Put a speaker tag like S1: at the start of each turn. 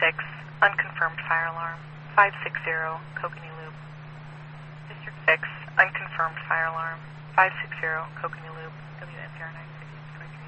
S1: 6, unconfirmed fire alarm, 560, Kokanee Loop. District 6, unconfirmed fire alarm, 560, Kokanee Loop, WNPR 960.